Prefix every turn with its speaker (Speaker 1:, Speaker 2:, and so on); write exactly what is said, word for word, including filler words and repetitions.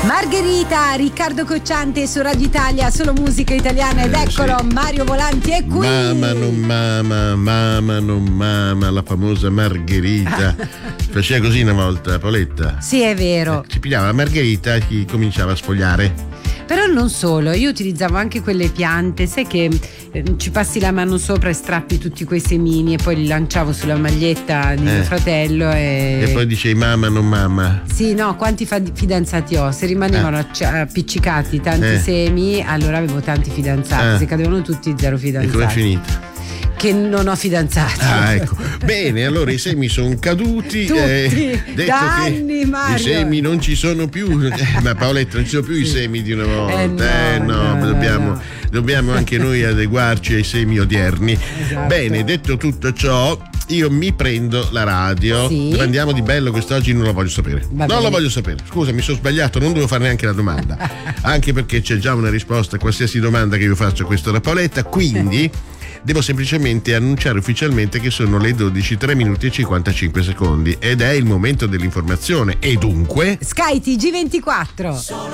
Speaker 1: Margherita, Riccardo Cocciante su Radio Italia, solo musica italiana ed
Speaker 2: Eh,
Speaker 1: eccolo,
Speaker 2: sì.
Speaker 1: Mario Volanti è qui.
Speaker 2: Mamma non mama, mamma non mama, la famosa Margherita. Faceva così una volta, Paoletta.
Speaker 1: Sì, è vero.
Speaker 2: Si pigliava la Margherita e chi cominciava a sfogliare.
Speaker 1: Però non solo, io utilizzavo anche quelle piante, sai che eh, ci passi la mano sopra e strappi tutti quei semini e poi li lanciavo sulla maglietta di
Speaker 2: Eh.
Speaker 1: mio fratello e...
Speaker 2: E poi dicevi mamma non mama.
Speaker 1: Sì, no, quanti fa- fidanzati ho? Se rimanevano acci- appiccicati tanti
Speaker 2: Eh.
Speaker 1: semi, allora avevo tanti fidanzati,
Speaker 2: Eh.
Speaker 1: se cadevano tutti zero
Speaker 2: E
Speaker 1: fidanzati.
Speaker 2: com'è finita?
Speaker 1: Che non ho fidanzati.
Speaker 2: Ah, ecco. Bene, allora i semi sono caduti.
Speaker 1: Tutti,
Speaker 2: eh, detto
Speaker 1: da
Speaker 2: che
Speaker 1: anni, Mario.
Speaker 2: i semi non ci sono più. Eh, ma Paoletta, non ci sono più i semi di una volta.
Speaker 1: Eh, no,
Speaker 2: Eh, no,
Speaker 1: no,
Speaker 2: ma
Speaker 1: no,
Speaker 2: dobbiamo,
Speaker 1: no.
Speaker 2: dobbiamo anche noi adeguarci ai semi odierni.
Speaker 1: Esatto.
Speaker 2: Bene, detto tutto ciò, io mi prendo la radio.
Speaker 1: Sì.
Speaker 2: Dove andiamo di bello quest'oggi? Non lo voglio sapere.
Speaker 1: Va
Speaker 2: non
Speaker 1: bene.
Speaker 2: lo voglio sapere. Scusa, mi sono sbagliato, non dovevo fare neanche la domanda. Anche perché c'è già una risposta a qualsiasi domanda che io faccio a questo da Paoletta. Quindi devo semplicemente annunciare ufficialmente che sono le dodici, tre minuti e cinquantacinque secondi ed è il momento dell'informazione e dunque
Speaker 1: Sky T G ventiquattro.
Speaker 3: Solo